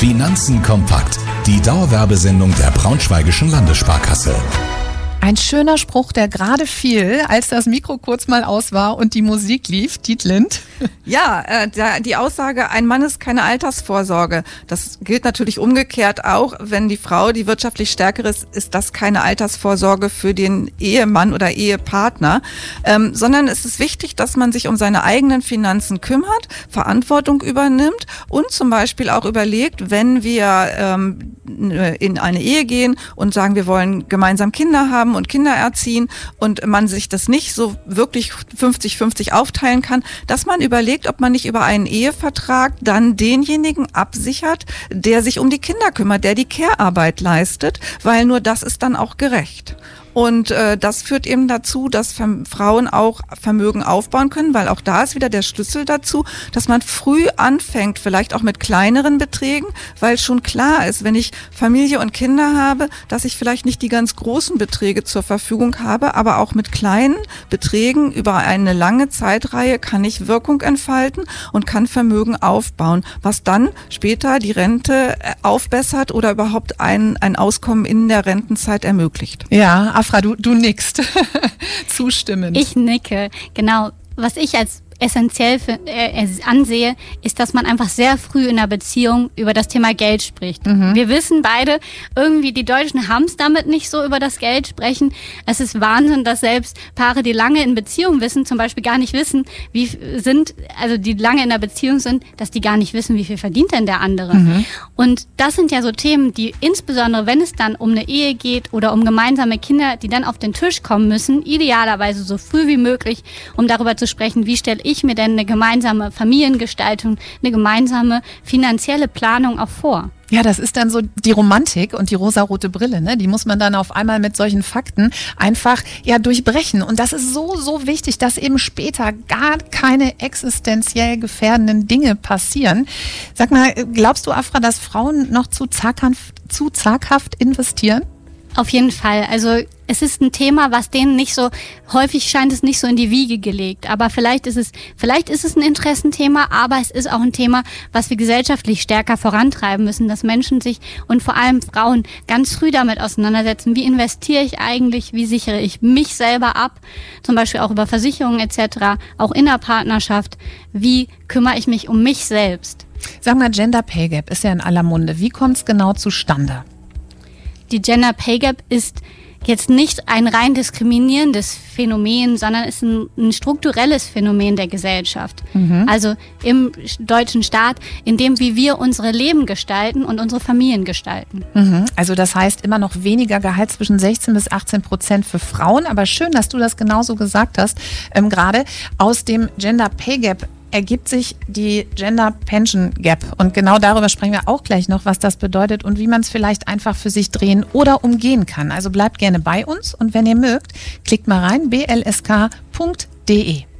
Finanzen kompakt. Die Dauerwerbesendung der Braunschweigischen Landessparkasse. Ein schöner Spruch, der gerade fiel, als das Mikro kurz mal aus war und die Musik lief. Dietlind. Ja, die Aussage, ein Mann ist keine Altersvorsorge. Das gilt natürlich umgekehrt auch. Wenn die Frau die wirtschaftlich stärkere ist das keine Altersvorsorge für den Ehemann oder Ehepartner. Sondern es ist wichtig, dass man sich um seine eigenen Finanzen kümmert, Verantwortung übernimmt und zum Beispiel auch überlegt, wenn wir in eine Ehe gehen und sagen, wir wollen gemeinsam Kinder haben und Kinder erziehen und man sich das nicht so wirklich 50-50 aufteilen kann, dass man überlegt, ob man nicht über einen Ehevertrag dann denjenigen absichert, der sich um die Kinder kümmert, der die Care-Arbeit leistet, weil nur das ist dann auch gerecht. Und das führt eben dazu, dass Frauen auch Vermögen aufbauen können, weil auch da ist wieder der Schlüssel dazu, dass man früh anfängt, vielleicht auch mit kleineren Beträgen, weil schon klar ist, wenn ich Familie und Kinder habe, dass ich vielleicht nicht die ganz großen Beträge zur Verfügung habe, aber auch mit kleinen Beträgen über eine lange Zeitreihe kann ich Wirkung entfalten und kann Vermögen aufbauen, was dann später die Rente aufbessert oder überhaupt ein Auskommen in der Rentenzeit ermöglicht. Ja, Afra, du nickst. Zustimmend. Ich nicke, genau. Was ich als essentiell ansehe, ist, dass man einfach sehr früh in der Beziehung über das Thema Geld spricht. Wir wissen beide, irgendwie die Deutschen haben es damit nicht so über das Geld sprechen. Es ist Wahnsinn, dass selbst Paare, die lange in Beziehung wissen, zum Beispiel gar nicht wissen, die lange in der Beziehung sind, dass die gar nicht wissen, wie viel verdient denn der andere. Und das sind ja so Themen, die insbesondere, wenn es dann um eine Ehe geht oder um gemeinsame Kinder, die dann auf den Tisch kommen müssen, idealerweise so früh wie möglich, um darüber zu sprechen, wie stelle ich mir denn eine gemeinsame Familiengestaltung, eine gemeinsame finanzielle Planung auch vor. Ja, das ist dann so die Romantik und die rosarote Brille, ne? Die muss man dann auf einmal mit solchen Fakten einfach durchbrechen. Und das ist so, so wichtig, dass eben später gar keine existenziell gefährdenden Dinge passieren. Sag mal, glaubst du, Afra, dass Frauen noch zu zaghaft investieren? Auf jeden Fall. Also es ist ein Thema, was denen nicht so, häufig scheint es nicht so in die Wiege gelegt. Aber vielleicht ist es ein Interessenthema, aber es ist auch ein Thema, was wir gesellschaftlich stärker vorantreiben müssen, dass Menschen sich und vor allem Frauen ganz früh damit auseinandersetzen. Wie investiere ich eigentlich? Wie sichere ich mich selber ab? Zum Beispiel auch über Versicherungen etc., auch in der Partnerschaft. Wie kümmere ich mich um mich selbst? Sag mal, Gender Pay Gap ist ja in aller Munde. Wie kommt es genau zustande? Die Gender Pay Gap ist jetzt nicht ein rein diskriminierendes Phänomen, sondern ist ein strukturelles Phänomen der Gesellschaft. Also im deutschen Staat, in dem wie wir unsere Leben gestalten und unsere Familien gestalten. Also das heißt immer noch weniger Gehalt zwischen 16% für Frauen. Aber schön, dass du das genauso gesagt hast. Gerade aus dem Gender Pay Gap ergibt sich die Gender Pension Gap. Und genau darüber sprechen wir auch gleich noch, was das bedeutet und wie man es vielleicht einfach für sich drehen oder umgehen kann. Also bleibt gerne bei uns und wenn ihr mögt, klickt mal rein, blsk.de.